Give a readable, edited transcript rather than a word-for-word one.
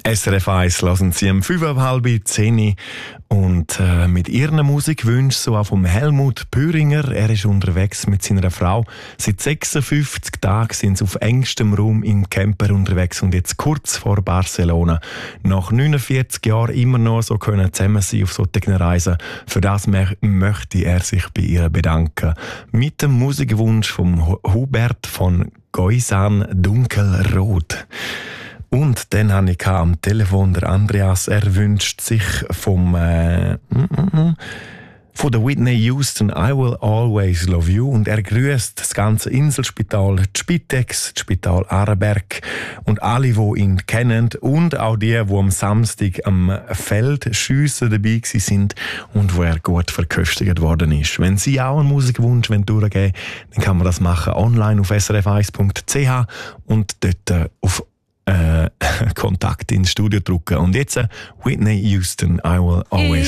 SRF 1 hören Sie um 5:30 und mit ihren Musikwünschen, so auch vom Helmut Püringer. Er ist unterwegs mit seiner Frau. Seit 56 Tagen sind sie auf engstem Raum im Camper unterwegs und jetzt kurz vor Barcelona. Nach 49 Jahren immer noch so können zusammen sein auf solchen Reisen. Für das möchte er sich bei ihr bedanken. Mit dem Musikwunsch von Hubert von Goisan Dunkelrot. Und dann habe ich am Telefon der Andreas. Er wünscht sich von der Whitney Houston «I Will Always Love You» und er grüßt das ganze Inselspital, die Spitex, das Spital Aarberg und alle, die ihn kennen und auch die am Samstag am Feldschiessen dabei sind und wo er gut verköstigt worden ist. Wenn Sie auch einen Musikwunsch durchgeben wollen, dann kann man das machen online auf srf1.ch und dort auf Kontakt ins Studio drücken. Und jetzt Whitney Houston, «I Will Always